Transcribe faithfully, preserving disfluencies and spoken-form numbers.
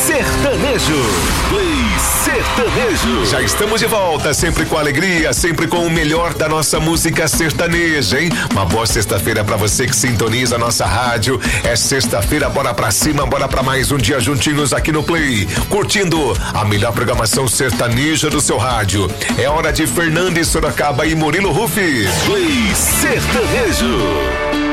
Sertanejo. Play Sertanejo. Já estamos de volta, sempre com alegria, sempre com o melhor da nossa música sertaneja, hein? Uma boa sexta-feira pra você que sintoniza a nossa rádio. É sexta-feira, bora pra cima, bora pra mais um dia juntinhos aqui no Play, curtindo a melhor programação sertaneja do seu rádio. É hora de Fernandes Sorocaba e Murilo Rufi. Play Sertanejo.